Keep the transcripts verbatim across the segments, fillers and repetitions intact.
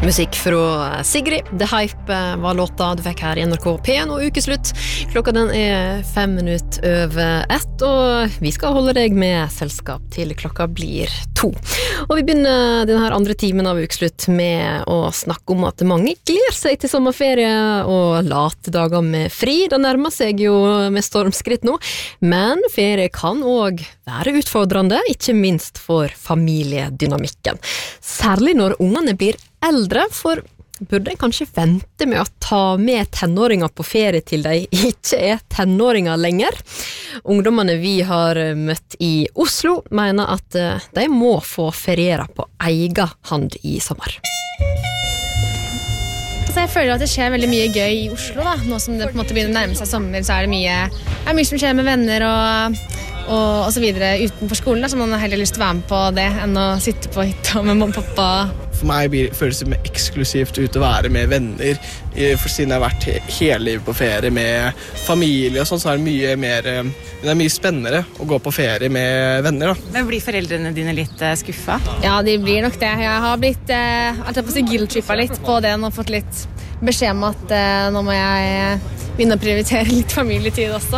Musikk fra Sigrid, The Hype var låta du fikk her i N R K P og ukeslutt. Klokka den er fem minutter over ett, og vi skal holde deg med selskap til klokka blir to. Og vi begynner denne andre timen av ukeslutt med å snakke om at mange gleder seg til sommerferie og late dager med fri. Det nærmer seg jo med stormskritt nå, men ferie kan også være utfordrende, ikke minst for familiedynamikken. Særlig når ungene blir eldre, for burde en kanskje vente med å ta med tenåringer på ferie til de ikke er tenåringer lenger. Ungdommene vi har møtt i Oslo mener at de må få feriere på egen hand i sommer. Så jeg føler at det skjer veldig mye gøy i Oslo da. Nå som det på en måte begynner å nærme seg sommer, så er det mye, er mye som skjer med venner og, og, og så videre utenfor skolen da, så man har heller lyst til å være med på det enn å sitte på hytta med mamma og pappa. For meg blir, føles det mer eksklusivt ut å være med venner, for siden jeg har vært he hele livet på ferie med familie og sånn, så er det mye mer, det er mye spennende å gå på ferie med venner da. Men blir foreldrene dine litt uh, skuffet? Ja, de blir nok det. Jeg har blitt, uh, jeg har på seg guilt-trippet litt på det og fått litt beskjed om at uh, nå må jeg begynne å prioritere litt familietid også.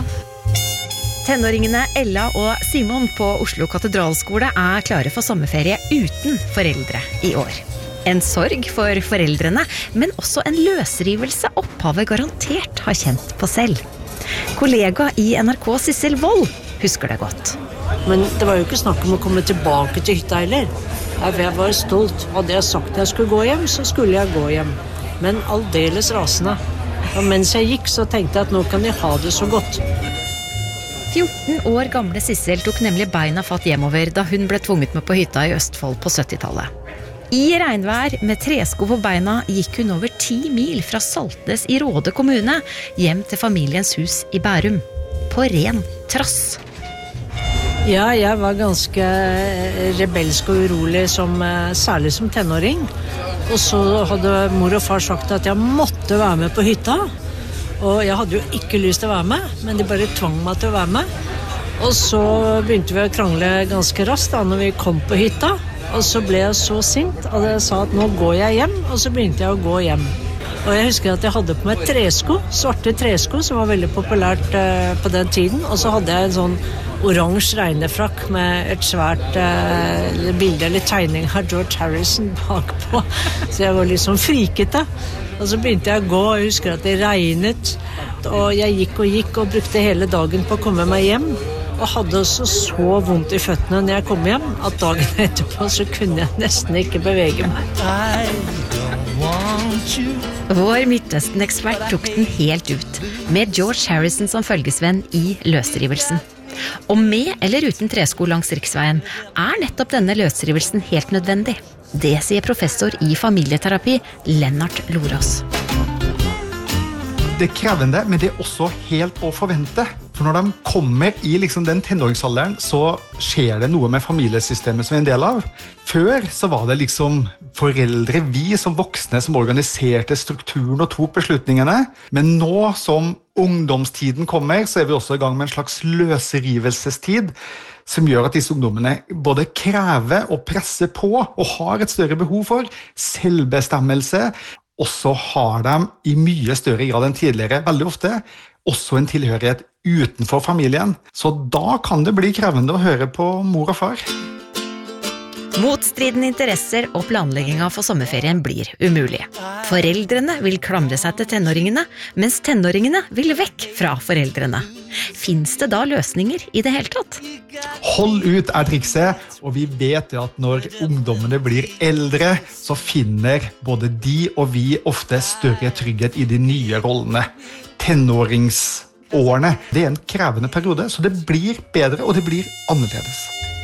Tenåringene Ella og Simon på Oslo Katedralskole er klare for sommerferie uten foreldre i år. En sorg for foreldrene, men også en løsrivelse opphavet garantert har kjent på selv. Kollega i N R K Sissel Wold husker det godt. Men det var jo ikke snakk om å komme tilbake til hytta heller. Jeg var stolt. Hadde jeg sagt jeg skulle gå hjem, så skulle jeg gå hjem. Men aldeles rasende. Og mens jeg gikk, så tenkte jeg at nå kan jeg ha det så godt. fjorten år gamle Sissel tok nemlig beina fatt hjemover da hun ble tvunget med på hytta i Østfold på syttitallet. I regnvær med tresko på beina gikk hun over ti mil fra Saltnes i Råde kommune hjem til familiens hus i Bærum. På ren trass. Ja, jeg var ganske rebelsk og urolig, som, særlig som tenåring. Og så hadde mor og far sagt at jeg måtte være med på hytta. Og jeg hadde jo ikke lyst til å være med, men de bare tvang meg til å være med. Og så begynte vi å krangle ganske raskt da når vi kom på hytta. Og så ble jeg så sint at jeg sa at nå går jeg hjem, og så begynte jeg å gå hjem. Og jeg husker at jeg hadde på meg tresko, svarte tresko, som var veldig populært uh, på den tiden. Og så hadde jeg en sånn oransje regnefrakk med et svært uh, bilde eller tegning av George Harrison bakpå. Så jeg var liksom frikete. Og så begynte jeg å gå, og jeg husker at det regnet. Og jeg gikk og gikk og brukte hele dagen på å komme meg hjem. Og hadde også så vondt i føttene når jeg kom hjem, at dagen etterpå så kunne jeg nesten ikke bevege meg. Vår Midtøsten-ekspert tok den helt ut, med George Harrison som følgesvenn i løsrivelsen. Og med eller uten tresko langs riksveien er nettopp denne løsrivelsen helt nødvendig. Det sier professor i familieterapi Lennart Lorås. Det er krevende, men det er også helt å forvente. For når de kommer i liksom den tenåringsalderen, så skjer det noe med familiesystemet som er en del av. Før så var det liksom foreldre, vi som voksne, som organiserte strukturen og tok beslutningene. Men nå som ungdomstiden kommer, så er vi også i gang med en slags løsrivelsestid, som gjør at disse ungdommene både krever og presser på, og har et større behov for selvbestemmelse. Og så har de i mye større grad enn tidligere, veldig ofte, også en tilhørighet utenfor familien. Så da kan det bli krevende å høre på mor og far. Motstridende interesser og planleggingen for sommerferien blir umulig. Foreldrene vil klamre seg til tenåringene, mens tenåringene vil vekk fra foreldrene. Finns det da løsninger i det hele tatt? Hold ut er trikset, og vi vet at når ungdommene blir eldre, så finner både de og vi ofte større trygghet i de nye rollene. Tenåringsårene, det er en krevende periode, så det blir bedre, og det blir annerledes.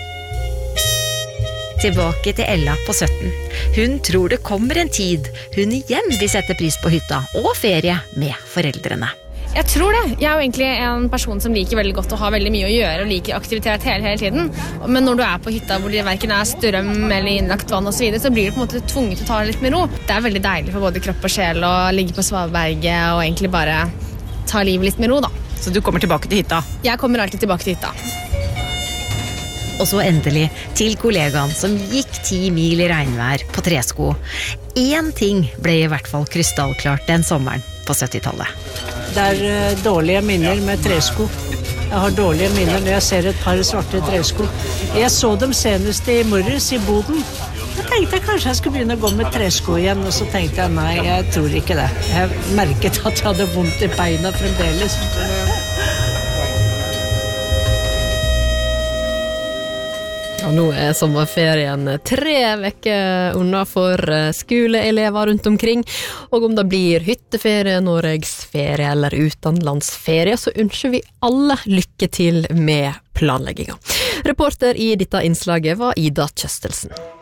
Tilbake til Ella på sytten. Hun tror det kommer en tid hun igjen vil sette pris på hytta og ferie med foreldrene. Jeg tror det. Jeg er jo egentlig en person som liker veldig godt å ha veldig mye å gjøre og liker aktivitet hele, hele tiden. Men når du er på hytta hvor det hverken er strøm eller innlagt vann og så videre, så blir du på en måte tvunget til å ta det litt med ro. Det er veldig deilig for både kropp og sjel å ligge på svaberget og egentlig bare ta livet litt med ro da. Så du kommer tilbake til hytta? Jeg kommer alltid tilbake til hytta. Og så endelig til kollegaen som gikk ti mil i regnvær på tresko. En ting ble i hvert fall krystallklart den sommeren på syttitallet. Det er uh, dårlige minner med tresko. Jeg har dårlige minner når jeg ser et par svarte tresko. Jeg så dem senest i morges i Boden. Jeg tenkte jeg kanskje jeg skulle begynne å gå med tresko igjen, og så tenkte jeg nei, jeg tror ikke det. Jeg merket at jeg hadde vondt i beina fremdeles. Og nå er sommerferien tre vekker unna for skoleelever rundt omkring, og om det blir hytteferie, Norgesferie eller utenlandsferie, så ønsker vi alle lykke til med planleggingen. Reporter i dette innslaget var Ida Kjøstelsen.